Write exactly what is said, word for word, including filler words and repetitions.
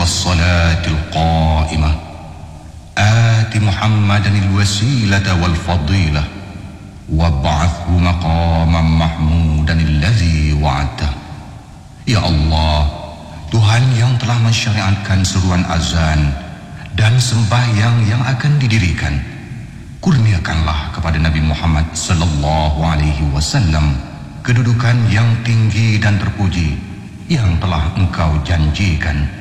الصلاة القائمة آت محمدا الوسيلة والفضيلة وابعثه مقاما محمودا الذي وعدته. Ya Allah, Tuhan yang telah mensyariatkan seruan azan dan sembahyang yang akan didirikan, kurniakanlah kepada Nabi Muhammad sallallahu alaihi wasallam kedudukan yang tinggi dan terpuji yang telah Engkau janjikan.